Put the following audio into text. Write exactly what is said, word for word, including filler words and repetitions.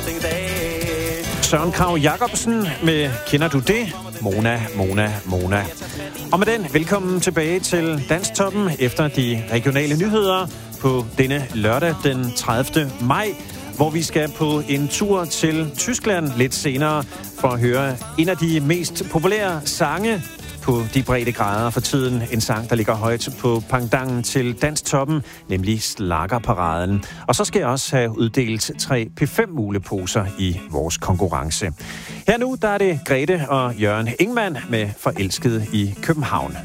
Søren Kragh Jacobsen med Kender du det? Mona, Mona, Mona. Og med den, velkommen tilbage til Dansktoppen efter de regionale nyheder på denne lørdag den tredivte maj, hvor vi skal på en tur til Tyskland lidt senere for at høre en af de mest populære sange på de brede grader for tiden. En sang, der ligger højt på pangdangen til Dansktoppen, nemlig Schlagerparaden. Og så skal jeg også have uddelt tre P fem muleposer i vores konkurrence. Her nu, der er det Grete og Jørgen Ingmann med Forelsket i København.